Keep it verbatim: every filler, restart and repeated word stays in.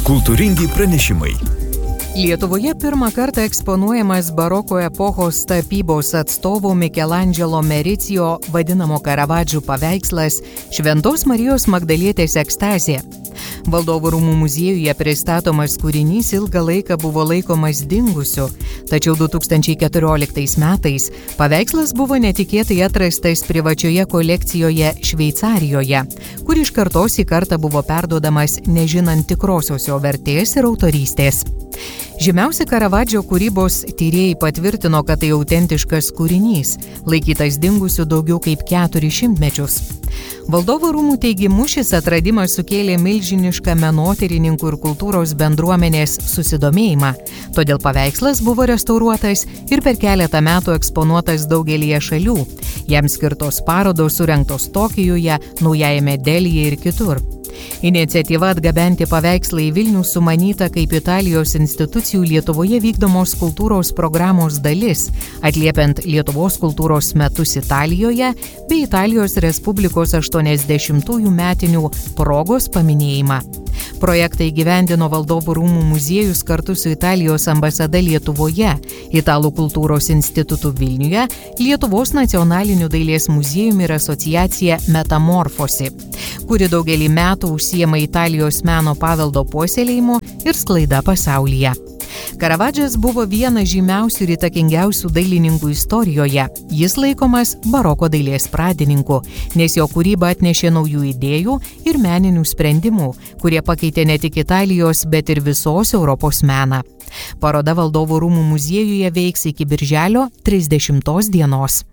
Kultūringi pranešimai. Lietuvoje pirmą kartą eksponuojamas baroko epochos tapybos atstovo Mikelandželo Mericijo vadinamo Karavadžu paveikslas Šventos Marijos Magdalietės ekstazė. Valdovų rūmų muziejuje pristatomas kūrinys ilgą laiką buvo laikomas dingusiu, tačiau du tūkstančiai keturioliktais metais paveikslas buvo netikėtai atrastas privačioje kolekcijoje Šveicarijoje, kur iš kartos į kartą buvo perduodamas nežinant tikrosios jo vertės ir autorystės. Žymiausi Karavadžo kūrybos tyrėjai patvirtino, kad tai autentiškas kūrinys, laikytas dingusiu daugiau kaip keturis šimtmečius. Valdovų rūmų teigimu šis atradimas sukėlė milžinišką menotyrininkų ir kultūros bendruomenės susidomėjimą, todėl paveikslas buvo restauruotas ir per keletą metų eksponuotas daugelyje šalių. Jam skirtos parodos surengtos Tokijuje, Naujajame Delyje ir kitur. Iniciatyva atgabenti paveikslą į Vilnių sumanyta kaip Italijos institucijų Lietuvoje vykdomos kultūros programos dalis, atliepiant Lietuvos kultūros metus Italijoje bei Italijos Respublikos aštuoniasdešimtųjų metinių progos paminėjimą. Projektą įgyvendino Valdovų rūmų muziejus kartu su Italijos ambasada Lietuvoje, Italų kultūros institutu Vilniuje, Lietuvos nacionaliniu dailės muziejumi ir asociacija Metamorfosi, kuri daugelį metų užsiema Italijos meno paveldo puoselėjimu ir sklaida pasaulyje. Karavadžas buvo vienas žymiausių ir įtakingiausių dailininkų istorijoje. Jis laikomas baroko dailės pradininku, nes jo kūryba atnešė naujų idėjų ir meninių sprendimų, kurie pakeitė ne tik Italijos, bet ir visos Europos meną. Paroda Valdovų rūmų muziejuje veiks iki birželio trisdešimtos dienos.